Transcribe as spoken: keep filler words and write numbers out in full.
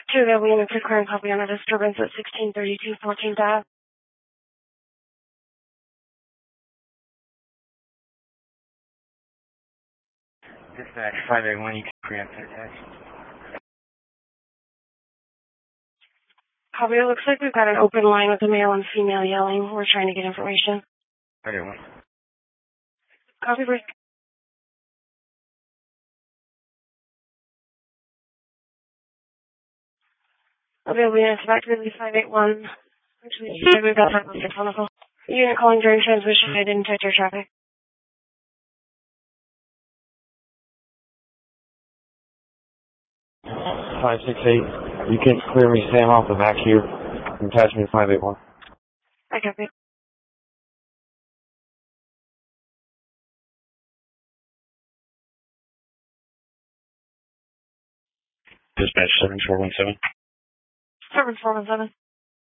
Two available units are clearing copy on a disturbance at sixteen thirty-two fourteenth Ave. Dispatch five eight one, you can preempt that text. Copy, it looks like we've got an open line with a male and female yelling. We're trying to get information. five eight one. Copy, break. Available units back to the five eight one. Actually, we've got that on the phone call. Unit calling during transmission, I didn't touch your traffic. five six eight, you can clear me Sam off the back here. Attachment five eight one. I copy. Dispatch seven four one seven. seven four one seven.